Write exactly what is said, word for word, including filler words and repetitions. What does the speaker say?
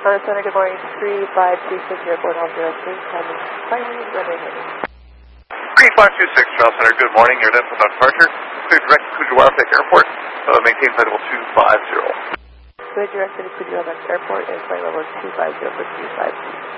Honda Center, good morning. three five two six Airport, Hall zero three, Common Finally, runway ready. three five two six Charles Center, good morning. You're then without departure. Please direct to Fujiwara Airport. Uh, maintain flight level two five zero. Good directed to Fujiwara Airport and flight level two five zero for three five two.